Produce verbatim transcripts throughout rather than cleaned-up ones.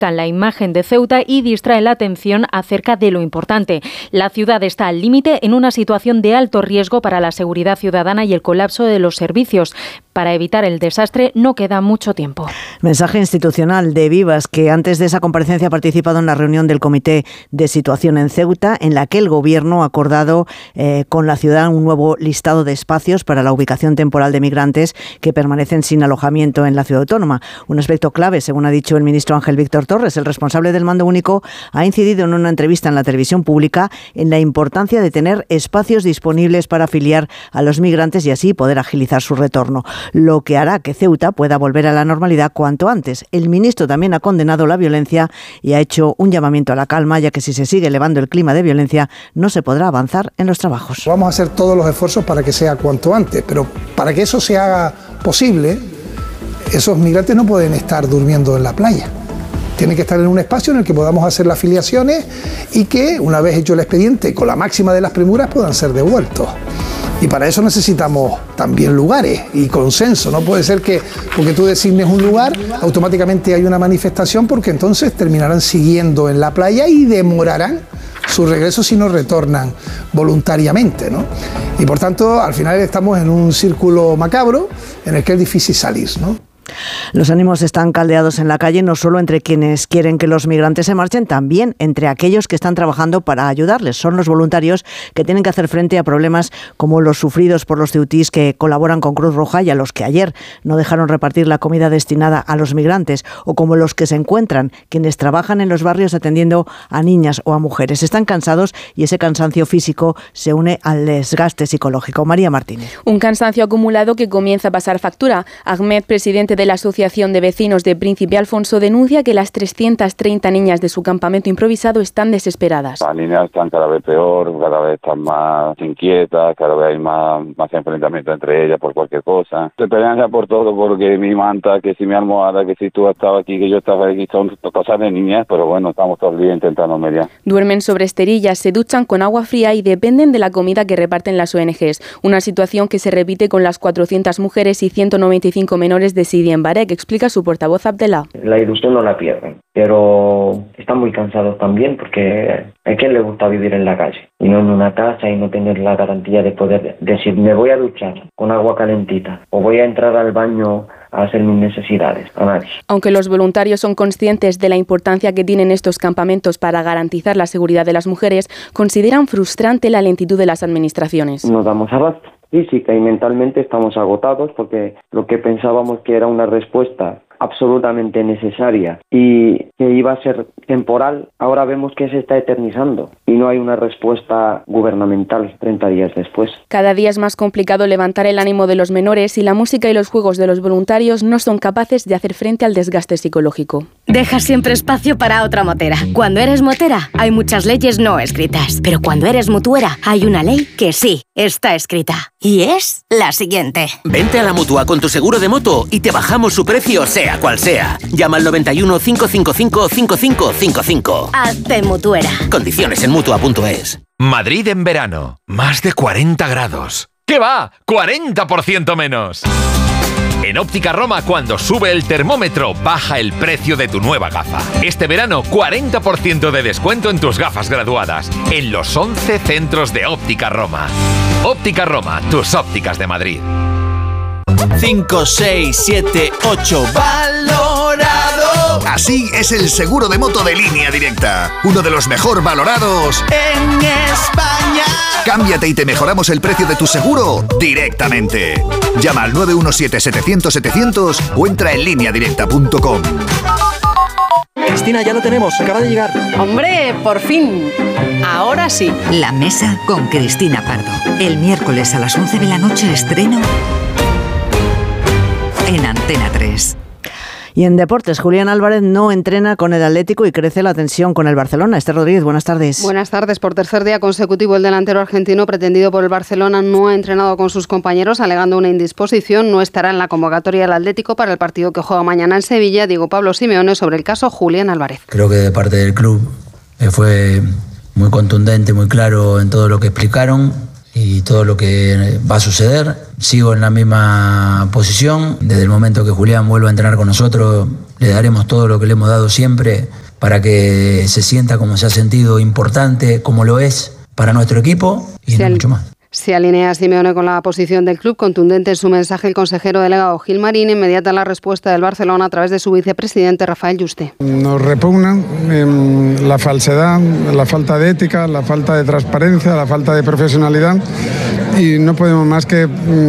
la imagen de Ceuta y distrae la atención acerca de lo importante. La ciudad está al límite en una situación de alto riesgo para la seguridad ciudadana y el colapso de los servicios. Para evitar el desastre no queda mucho tiempo. Mensaje institucional de Vivas, que antes de esa comparecencia ha participado en la reunión del Comité de Situación en Ceuta, en la que el Gobierno ha acordado eh, con la ciudad un nuevo listado de espacios para la ubicación temporal de migrantes que permanecen sin alojamiento en la ciudad autónoma. Un aspecto clave, según ha dicho el ministro Ángel Víctor Torres. El responsable del Mando Único ha incidido en una entrevista en la televisión pública en la importancia de tener espacios disponibles para afiliar a los migrantes y así poder agilizar su retorno, lo que hará que Ceuta pueda volver a la normalidad cuanto antes. El ministro también ha condenado la violencia y ha hecho un llamamiento a la calma, ya que si se sigue elevando el clima de violencia no se podrá avanzar en los trabajos. Vamos a hacer todos los esfuerzos para que sea cuanto antes, pero para que eso se haga posible, esos migrantes no pueden estar durmiendo en la playa. Tienen que estar en un espacio en el que podamos hacer las afiliaciones y que, una vez hecho el expediente, con la máxima de las premuras, puedan ser devueltos. Y para eso necesitamos también lugares y consenso. No puede ser que, porque tú designes un lugar, automáticamente hay una manifestación, porque entonces terminarán siguiendo en la playa y demorarán su regreso si no retornan voluntariamente, ¿no? Y por tanto, al final estamos en un círculo macabro en el que es difícil salir, ¿no? Los ánimos están caldeados en la calle, no solo entre quienes quieren que los migrantes se marchen, también entre aquellos que están trabajando para ayudarles. Son los voluntarios que tienen que hacer frente a problemas como los sufridos por los ceutís que colaboran con Cruz Roja y a los que ayer no dejaron repartir la comida destinada a los migrantes, o como los que se encuentran quienes trabajan en los barrios atendiendo a niñas o a mujeres. Están cansados y ese cansancio físico se une al desgaste psicológico. María Martínez. Un cansancio acumulado que comienza a pasar factura. Ahmed, presidente de la Asociación de Vecinos de Príncipe Alfonso, denuncia que las trescientas treinta niñas de su campamento improvisado están desesperadas. Las niñas están cada vez peor, cada vez están más inquietas, cada vez hay más, más enfrentamiento entre ellas por cualquier cosa. Se pelean ya por todo, porque mi manta, que si mi almohada, que si tú estabas aquí, que yo estaba aquí, son cosas de niñas, pero bueno, estamos todo el día intentando mediar. Duermen sobre esterillas, se duchan con agua fría y dependen de la comida que reparten las O N Ges. Una situación que se repite con las cuatrocientas mujeres y ciento noventa y cinco menores de Sidi en Barek, explica su portavoz Abdelá. La ilusión no la pierden, pero están muy cansados también, porque ¿a quién le gusta vivir en la calle? Y no en una casa y no tener la garantía de poder decir, me voy a duchar con agua calentita o voy a entrar al baño a hacer mis necesidades, a nadie. Aunque los voluntarios son conscientes de la importancia que tienen estos campamentos para garantizar la seguridad de las mujeres, consideran frustrante la lentitud de las administraciones. Nos damos abasto. Física y mentalmente estamos agotados, porque lo que pensábamos que era una respuesta absolutamente necesaria y que iba a ser temporal, ahora vemos que se está eternizando y no hay una respuesta gubernamental treinta días después. Cada día es más complicado levantar el ánimo de los menores y la música y los juegos de los voluntarios no son capaces de hacer frente al desgaste psicológico. Deja siempre espacio para otra motera. Cuando eres motera hay muchas leyes no escritas, pero cuando eres mutuera hay una ley que sí está escrita y es la siguiente. Vente a la Mutua con tu seguro de moto y te bajamos su precio sea cual sea. Llama al noventa y uno, cinco cinco cinco, cinco cinco cinco cinco. Hazte mutuera. Condiciones en mutua punto es. Madrid en verano. Más de cuarenta grados. ¿Qué va? ¡cuarenta por ciento menos! En Óptica Roma, cuando sube el termómetro, baja el precio de tu nueva gafa. Este verano, cuarenta por ciento de descuento en tus gafas graduadas. En los once centros de Óptica Roma. Óptica Roma, tus ópticas de Madrid. cinco, seis, siete, ocho. ¡Valorado! Así es el seguro de moto de Línea Directa. Uno de los mejor valorados en España. Cámbiate y te mejoramos el precio de tu seguro directamente. Llama al nueve uno siete, setecientos, setecientos o entra en línea directa punto com. Cristina, ya lo tenemos, acaba de llegar. ¡Hombre, por fin! Ahora sí. La Mesa con Cristina Pardo. El miércoles a las once de la noche estreno en Antena tres. Y en deportes, Julián Álvarez no entrena con el Atlético y crece la tensión con el Barcelona. Esther Rodríguez, buenas tardes. Buenas tardes. Por tercer día consecutivo, el delantero argentino pretendido por el Barcelona no ha entrenado con sus compañeros, alegando una indisposición. No estará en la convocatoria del Atlético para el partido que juega mañana en Sevilla. Diego Pablo Simeone sobre el caso Julián Álvarez. Creo que de parte del club fue muy contundente, muy claro en todo lo que explicaron y todo lo que va a suceder. Sigo en la misma posición. Desde el momento que Julián vuelva a entrenar con nosotros, le daremos todo lo que le hemos dado siempre para que se sienta como se ha sentido importante, como lo es para nuestro equipo y no mucho más. Se alinea Simeone con la posición del club. Contundente en su mensaje el consejero delegado Gil Marín, inmediata la respuesta del Barcelona a través de su vicepresidente Rafael Yuste. Nos repugnan eh, la falsedad, la falta de ética, la falta de transparencia, la falta de profesionalidad y no podemos más que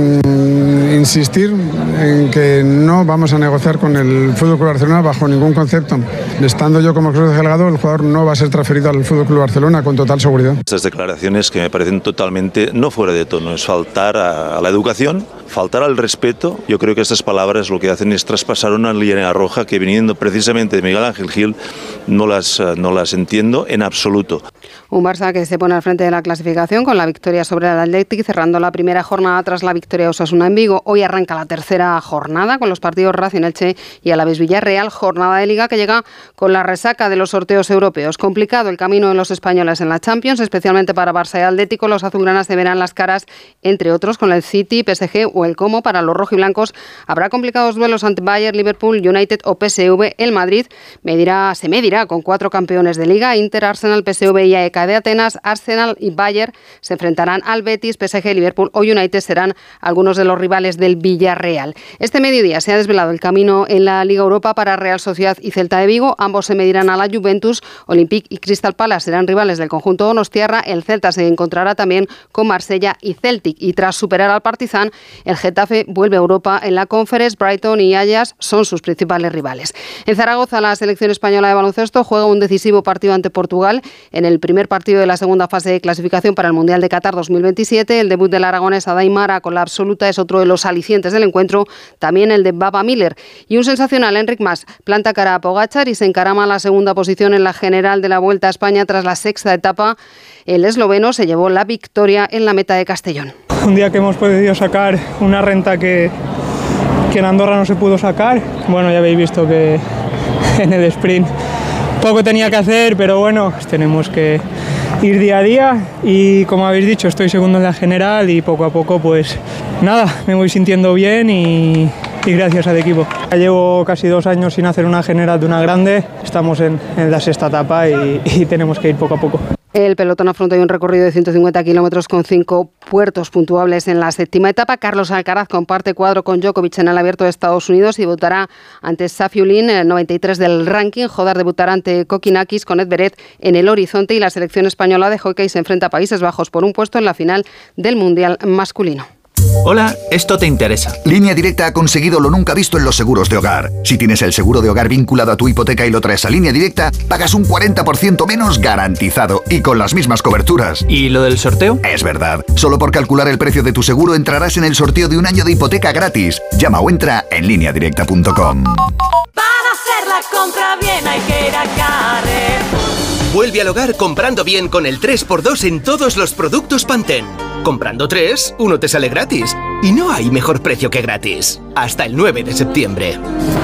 mm, insistir en que no vamos a negociar con el F C Barcelona bajo ningún concepto. Estando yo como consejero delegado, el jugador no va a ser transferido al F C Barcelona con total seguridad. Estas declaraciones que me parecen totalmente no fuera de tono, es faltar a, a la educación, faltar al respeto. Yo creo que estas palabras lo que hacen es traspasar una línea roja que, viniendo precisamente de Miguel Ángel Gil, no las, no las entiendo en absoluto. Un Barça que se pone al frente de la clasificación con la victoria sobre el Athletic, cerrando la primera jornada tras la victoria de Osasuna en Vigo. Hoy arranca la tercera jornada con los partidos Racing Elche y Alavés Villarreal, jornada de Liga que llega con la resaca de los sorteos europeos. Complicado el camino de los españoles en la Champions, especialmente para Barça y Atlético. Los azulgranas se verán las caras, entre otros, con el City, P S G o el Como. Para los rojiblancos habrá complicados duelos ante Bayern, Liverpool, United o P S V. El Madrid medirá, se medirá con cuatro campeones de Liga: Inter, Arsenal, P S V y A E K de Atenas. Arsenal y Bayern se enfrentarán al Betis, P S G, Liverpool o United serán algunos de los rivales del Villarreal. Este mediodía se ha desvelado el camino en la Liga Europa para Real Sociedad y Celta de Vigo. Ambos se medirán a la Juventus. Olympique y Crystal Palace serán rivales del conjunto donostiarra. El Celta se encontrará también con Marsella y Celtic. Y tras superar al Partizan, el Getafe vuelve a Europa en la Conference. Brighton y Ajax son sus principales rivales. En Zaragoza, la selección española de baloncesto juega un decisivo partido ante Portugal en el primer partido de la segunda fase de clasificación para el Mundial de Qatar dos mil veintisiete. El debut del aragonés Daimara con la absoluta es otro de los alicientes del encuentro, también el de Baba Miller. Y un sensacional Enric Mas planta cara a Pogačar y se encarama a la segunda posición en la general de la Vuelta a España tras la sexta etapa. El esloveno se llevó la victoria en la meta de Castellón. Un día que hemos podido sacar una renta que, que en Andorra no se pudo sacar. Bueno, ya habéis visto que en el sprint poco tenía que hacer, pero bueno, tenemos que ir día a día y, como habéis dicho, estoy segundo en la general y poco a poco, pues nada, me voy sintiendo bien y, y gracias al equipo. Ya llevo casi dos años sin hacer una general de una grande, estamos en, en la sexta etapa y, y tenemos que ir poco a poco. El pelotón afronta un recorrido de ciento cincuenta kilómetros con cinco puertos puntuables en la séptima etapa. Carlos Alcaraz comparte cuadro con Djokovic en el Abierto de Estados Unidos y debutará ante Safiullin, el noventa y tres del ranking. Jodar debutará ante Kokinakis con Edverev en el horizonte y la selección española de hockey se enfrenta a Países Bajos por un puesto en la final del Mundial masculino. Hola, esto te interesa. Línea Directa ha conseguido lo nunca visto en los seguros de hogar. Si tienes el seguro de hogar vinculado a tu hipoteca y lo traes a Línea Directa, pagas un cuarenta por ciento menos garantizado y con las mismas coberturas. ¿Y lo del sorteo? Es verdad. Solo por calcular el precio de tu seguro entrarás en el sorteo de un año de hipoteca gratis. Llama o entra en línea directa punto com. Para hacer la compra bien hay que ir a Carrefour. Vuelve al hogar comprando bien con el tres por dos en todos los productos Pantene. Comprando tres, uno te sale gratis. Y no hay mejor precio que gratis. Hasta el nueve de septiembre.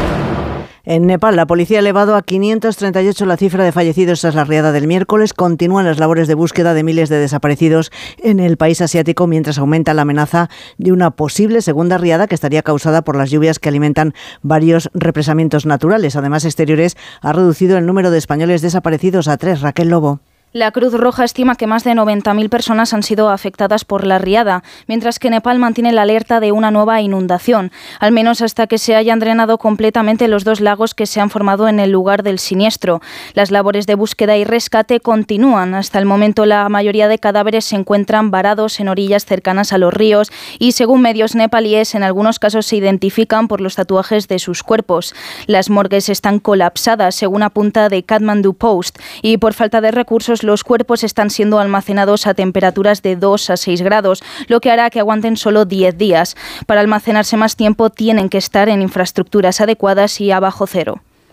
En Nepal, la policía ha elevado a quinientos treinta y ocho la cifra de fallecidos tras la riada del miércoles. Continúan las labores de búsqueda de miles de desaparecidos en el país asiático, mientras aumenta la amenaza de una posible segunda riada que estaría causada por las lluvias que alimentan varios represamientos naturales. Además, Exteriores ha reducido el número de españoles desaparecidos a tres. Raquel Lobo. La Cruz Roja estima que más de noventa mil personas han sido afectadas por la riada, mientras que Nepal mantiene la alerta de una nueva inundación, al menos hasta que se hayan drenado completamente los dos lagos que se han formado en el lugar del siniestro. Las labores de búsqueda y rescate continúan. Hasta el momento, la mayoría de cadáveres se encuentran varados en orillas cercanas a los ríos y, según medios nepalíes, en algunos casos se identifican por los tatuajes de sus cuerpos. Las morgues están colapsadas, según apunta The Kathmandu Post, y por falta de recursos los cuerpos están siendo almacenados a temperaturas de dos a seis grados, lo que hará que aguanten solo diez días. Para almacenarse más tiempo tienen que estar en infraestructuras adecuadas y a bajo cero.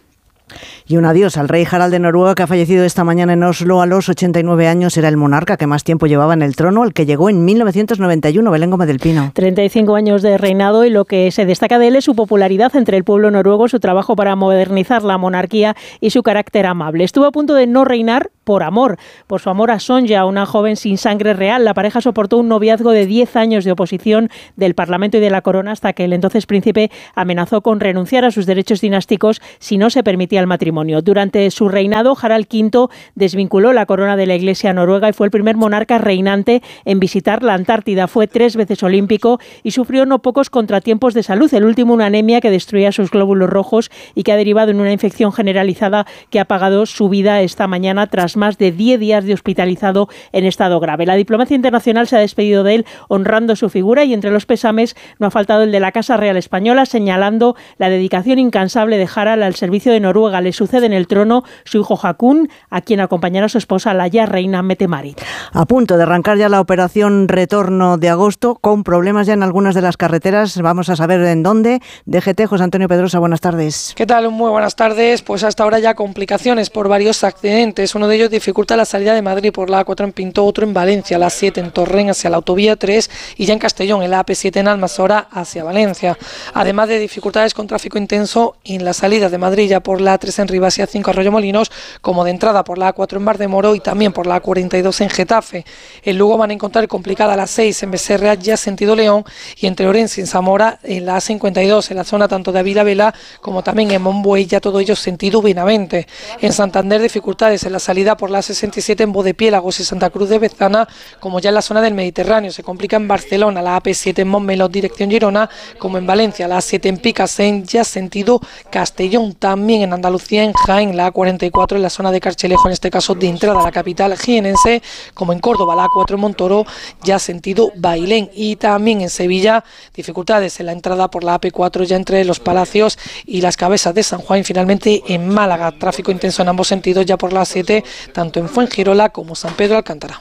Y un adiós al rey Harald de Noruega, que ha fallecido esta mañana en Oslo a los ochenta y nueve años. Era el monarca que más tiempo llevaba en el trono, el que llegó en mil novecientos noventa y uno. Belén Gómez del Pino. treinta y cinco años de reinado, y lo que se destaca de él es su popularidad entre el pueblo noruego, su trabajo para modernizar la monarquía y su carácter amable. Estuvo a punto de no reinar por amor, por su amor a Sonja, una joven sin sangre real. La pareja soportó un noviazgo de diez años de oposición del Parlamento y de la corona, hasta que el entonces príncipe amenazó con renunciar a sus derechos dinásticos si no se permitía el matrimonio. Durante su reinado, Harald quinto desvinculó la corona de la Iglesia noruega y fue el primer monarca reinante en visitar la Antártida. Fue tres veces olímpico y sufrió no pocos contratiempos de salud. El último, una anemia que destruía sus glóbulos rojos y que ha derivado en una infección generalizada que ha pagado su vida esta mañana tras más de diez días de hospitalizado en estado grave. La diplomacia internacional se ha despedido de él honrando su figura, y entre los pésames no ha faltado el de la Casa Real Española, señalando la dedicación incansable de Harald al servicio de Noruega. Le sucede en el trono su hijo Hakun, a quien acompañará su esposa, la ya reina Mette-Marit. A punto de arrancar ya la operación retorno de agosto, con problemas ya en algunas de las carreteras. Vamos a saber en dónde. D G T, José Antonio Pedrosa, buenas tardes. ¿Qué tal? Muy buenas tardes. Pues hasta ahora ya complicaciones por varios accidentes. Uno de ellos dificulta la salida de Madrid por la A cuatro en Pinto, otro en Valencia, la A siete en Torrent hacia la autovía tres, y ya en Castellón, en la A P siete en Almanzora hacia Valencia. Además de dificultades con tráfico intenso en la salida de Madrid ya por la A tres en Rivas y A cinco Arroyomolinos, como de entrada por la A cuatro en Valdemoro y también por la A cuarenta y dos en Getafe. En Lugo van a encontrar complicada la A seis en Becerra ya sentido León, y entre Orense y en Zamora en la A cincuenta y dos en la zona tanto de Ávila Vela como también en Monbuey, ya todo ello sentido Benavente. En Santander dificultades en la salida por la A sesenta y siete en Bodepiélagos y Santa Cruz de Bezana, como ya en la zona del Mediterráneo. Se complica en Barcelona la A P siete en Montmeló dirección Girona, como en Valencia la A siete en Picasen ya sentido Castellón. También en Andalucía en Jaén la A cuarenta y cuatro en la zona de Carchelejo, en este caso de entrada a la capital jienense, como en Córdoba la A cuatro en Montoro ya sentido Bailén. Y también en Sevilla dificultades en la entrada por la A P cuatro ya entre Los Palacios y Las Cabezas de San Juan. Y finalmente en Málaga tráfico intenso en ambos sentidos ya por la A siete tanto en Fuengirola como San Pedro Alcántara.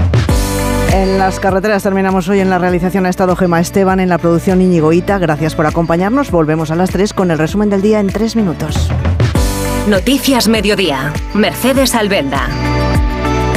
En las carreteras terminamos hoy. En la realización ha estado Gema Esteban, en la producción Íñigo Ita. Gracias por acompañarnos. Volvemos a las tres con el resumen del día en tres minutos. Noticias Mediodía. Mercedes Albelda.